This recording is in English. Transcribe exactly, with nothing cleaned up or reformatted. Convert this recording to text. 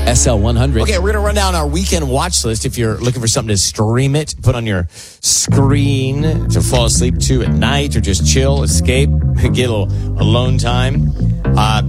S L one hundred. Okay, we're going to run down our weekend watch list. If you're looking for something to stream it, put on your screen to fall asleep to at night or just chill, escape, get a little alone time. Uh,